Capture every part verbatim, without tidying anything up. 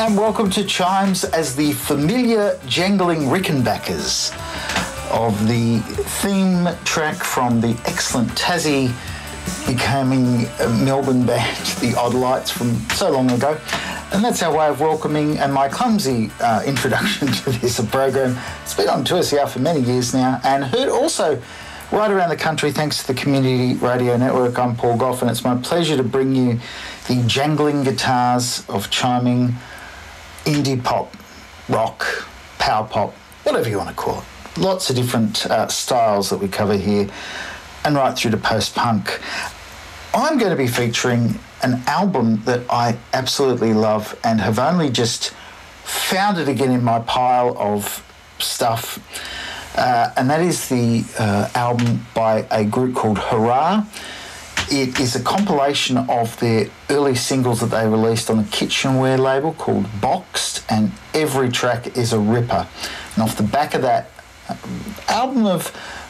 And welcome to Chimes as the familiar jangling Rickenbackers of the theme track from the excellent Tassie becoming a Melbourne band, the Odd Lights, from so long ago. And that's our way of welcoming, and my clumsy uh, introduction to this program. It's been on two S E R for many years now and heard also right around the country thanks to the Community Radio Network. I'm Paul Gough, and it's my pleasure to bring you the jangling guitars of chiming indie pop, rock, power pop, whatever you want to call it. Lots of different uh, styles that we cover here, and right through to post-punk. I'm going to be featuring an album that I absolutely love and have only just found it again in my pile of stuff, uh, and that is the uh, album by a group called Hurrah. It is a compilation of their early singles that they released on the Kitchenware label called Boxed, and every track is a ripper. And off the back of that album of,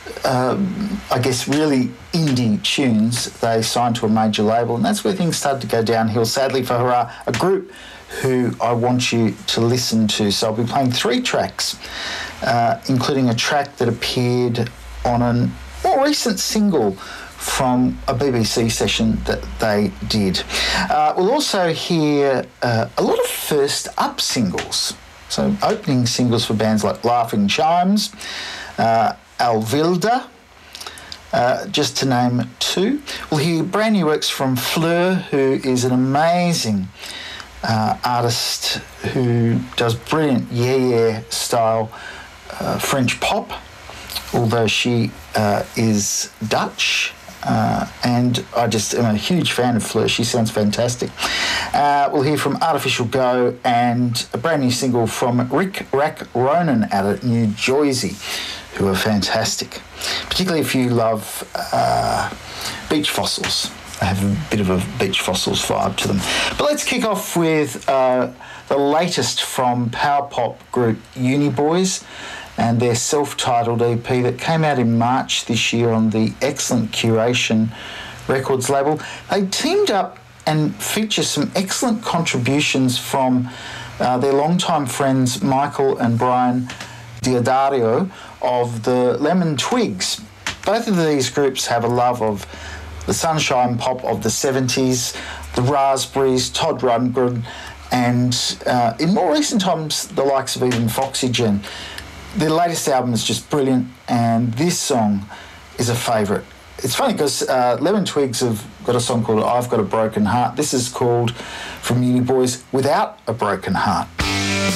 um, I guess, really indie tunes, they signed to a major label, and that's where things started to go downhill, sadly, for Hurrah, a group who I want you to listen to. So I'll be playing three tracks, uh, including a track that appeared on a more recent single from a B B C session that they did. Uh, we'll also hear uh, a lot of first up singles, so opening singles for bands like Laughing Chimes, uh, Alvilda, uh, just to name two. We'll hear brand new works from Fleur, who is an amazing uh, artist who does brilliant yeah-yeah style uh, French pop, although she uh, is Dutch. Uh, and I just am a huge fan of Fleur. She sounds fantastic. Uh, we'll hear from Artificial Go and a brand new single from Rick Rack Ronan out of New Jersey, who are fantastic, particularly if you love uh, Beach Fossils. They have a bit of a Beach Fossils vibe to them. But let's kick off with uh, the latest from power pop group Uniboys and their self-titled E P that came out in March this year on the excellent Curation Records label. They teamed up and feature some excellent contributions from uh, their longtime friends Michael and Brian Diodario of the Lemon Twigs. Both of these groups have a love of the sunshine pop of the seventies, the Raspberries, Todd Rundgren, and uh, in more recent times, the likes of even Foxygen. Their latest album is just brilliant, and this song is a favourite. It's funny because uh, Lemon Twigs have got a song called I've Got a Broken Heart. This is called, from Uniboys, Without a Broken Heart.